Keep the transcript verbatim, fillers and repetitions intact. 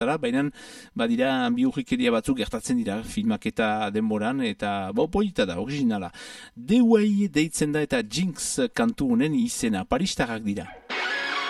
baina badira biurrikeria batzuk gertatzen dira filmak eta denboran, eta bo, polita da, originala. The Way deitzen da eta Jinx kantu honen izena, paristarrak dira.